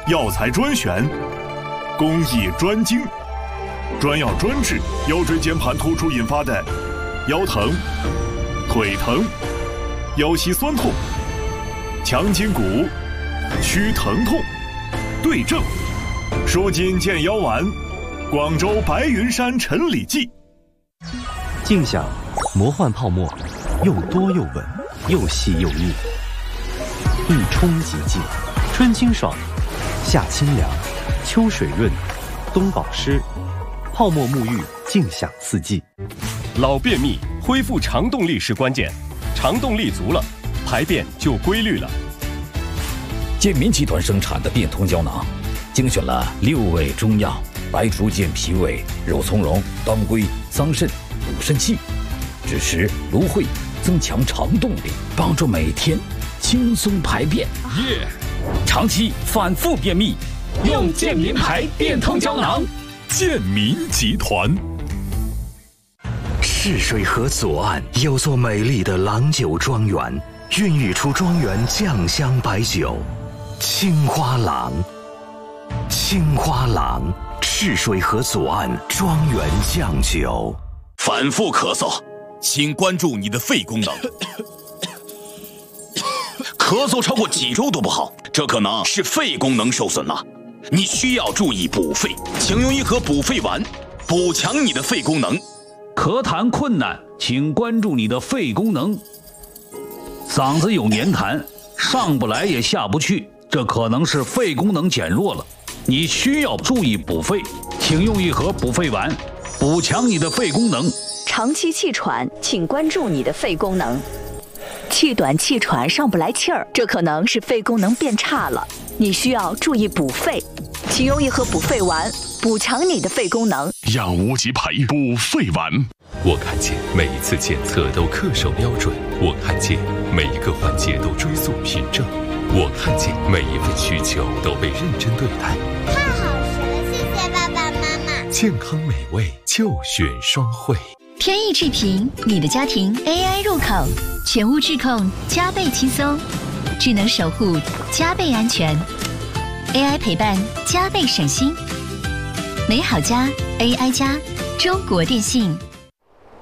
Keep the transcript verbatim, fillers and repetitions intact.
药材专选，工艺专精，专药专治腰椎间盘突出引发的腰疼、腿疼、腰膝酸痛、强筋骨、屈疼痛，对症舒筋健腰丸，广州白云山陈李记。 静享魔幻泡沫，又多又稳，又细又密，一冲即净，春清爽，夏清凉，秋水润，冬保湿，泡沫沐浴，静享四季。 老便秘恢复肠动力是关键，肠动力足了，排便就规律了。 健民集团生产的变通胶囊，精选了六味中药，白术健脾胃、肉苁蓉、当归、桑葚、补肾气，支持芦荟，增强肠动力，帮助每天轻松排便。 耶！ 长期反复便秘，用健民牌变通胶囊。 健民集团。 泗水河左岸有座美丽的郎酒庄园，孕育出庄园酱香白酒青花郎。青花郎，泗水河左岸庄园酱酒。 反复咳嗽，请关注你的肺功能。咳嗽超过几周都不好，这可能是肺功能受损了，你需要注意补肺，请用一盒补肺丸，补强你的肺功能。 咳痰困难，请关注你的肺功能。嗓子有黏痰，上不来也下不去，这可能是肺功能减弱了，你需要注意补肺，请用一盒补肺丸，补强你的肺功能。 长期气喘，请关注你的肺功能。气短气喘上不来气儿，这可能是肺功能变差了，你需要注意补肺，请用一盒补肺丸，补强你的肺功能。 养无极牌补肺丸。 我看见每一次检测都恪守标准，我看见每一个环节都追溯凭证，我看见每一份需求都被认真对待。 太好吃了，谢谢爸爸妈妈。 健康美味就选双汇。 天意智屏，你的家庭 A I 入口，全屋智控加倍轻松，智能守护加倍安全 ，A I 陪伴加倍省心。美好家 A I 家，中国电信。